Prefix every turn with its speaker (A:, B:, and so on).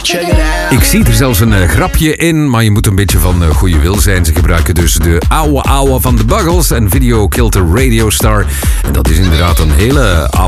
A: Check it out.
B: Ik zie er zelfs een grapje in, maar je moet een beetje van goede wil zijn. Ze gebruiken dus de ouwe van de Buggles en Video Killed the Radio Star. En dat is inderdaad een hele oude